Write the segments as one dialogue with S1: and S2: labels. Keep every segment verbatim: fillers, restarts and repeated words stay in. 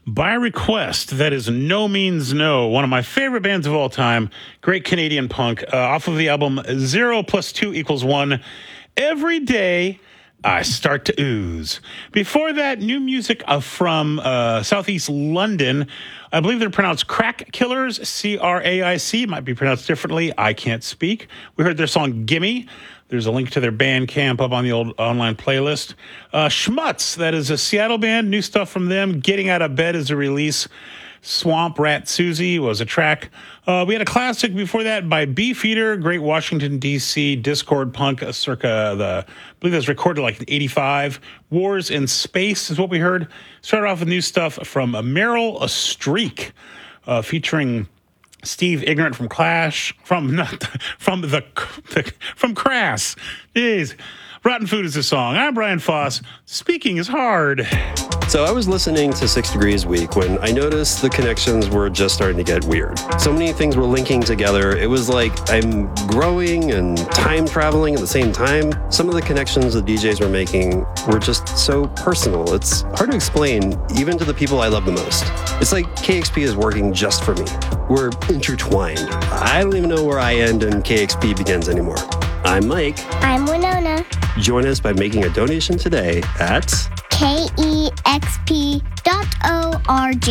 S1: By Request, that is No Means No, one of my favorite bands of all time. Great Canadian punk, uh, off of the album Zero Plus Two Equals One. Every day I start to ooze. Before that, new music uh, from uh, Southeast London. I believe they're pronounced Crack Killers, C R A I C. Might be pronounced differently. I can't speak. We heard their song Gimme. There's a link to their Bandcamp up on the old online playlist. Uh, Schmutz, that is a Seattle band. New stuff from them. Getting Out of Bed is a release. Swamp Rat Susie was a track. Uh, we had a classic before that by Beefeater, great Washington, D C Discord punk, uh, circa the, I believe that was recorded like in eighty-five. Wars in Space is what we heard. Started off with new stuff from Meryl Streak, uh, featuring Steve Ignorant from Clash, from not from the, the from Crass. Jeez. Rotten Food is the song. I'm Brian Foss. Speaking is hard.
S2: So I was listening to Six Degrees Week when I noticed the connections were just starting to get weird. So many things were linking together. It was like I'm growing and time traveling at the same time. Some of the connections the D Js were making were just so personal. It's hard to explain, even to the people I love the most. It's like K X P is working just for me. We're intertwined. I don't even know where I end and K X P begins anymore. I'm Mike.
S3: I'm Winona.
S2: Join us by making a donation today at
S3: K E X P dot org.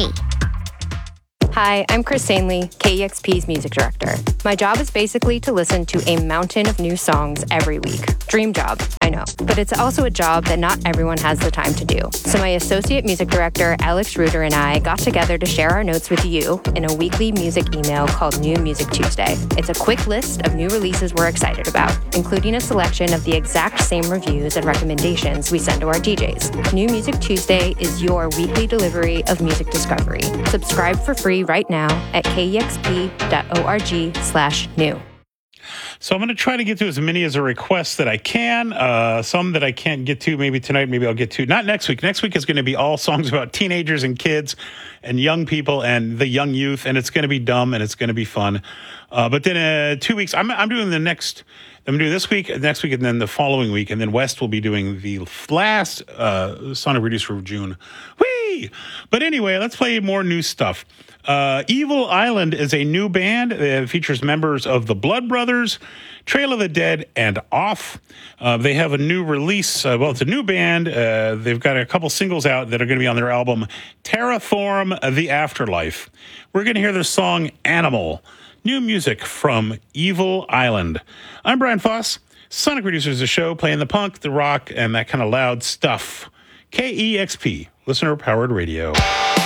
S4: Hi, I'm Chris Sainley, K E X P's music director. My job is basically to listen to a mountain of new songs every week. Dream job, I know. But it's also a job that not everyone has the time to do. So my associate music director, Alex Reuter, and I got together to share our notes with you in a weekly music email called New Music Tuesday. It's a quick list of new releases we're excited about, including a selection of the exact same reviews and recommendations we send to our D Js. New Music Tuesday is your weekly delivery of music discovery. Subscribe for free right now at K E X P dot org slash new.
S1: So I'm going to try to get to as many as a request that I can. Uh, some that I can't get to maybe tonight, maybe I'll get to. Not next week. Next week is going to be all songs about teenagers and kids and young people and the young youth, and it's going to be dumb and it's going to be fun. Uh, but then uh, two weeks, I'm, I'm doing the next... I'm doing this week, next week, and then the following week, and then West will be doing the last uh, Sonic Producer of June. Whee! But anyway, let's play more new stuff. Uh, Evil Island is a new band. It features members of the Blood Brothers, Trail of the Dead, and Off. Uh, they have a new release. Uh, well, it's a new band. Uh, they've got a couple singles out that are going to be on their album, Terraform the Afterlife. We're going to hear their song, Animal. New music from Evil Island. I'm Brian Foss. Sonic Producers, the show playing the punk, the rock, and that kind of loud stuff. K E X P, listener-powered radio.